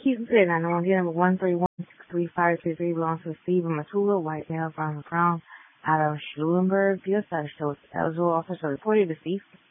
Keith said 911 unit number 131-63533 belongs to Stephen Matula, white male from the Crown, out of Schulenburg. Field status shows eligible officer reported deceased.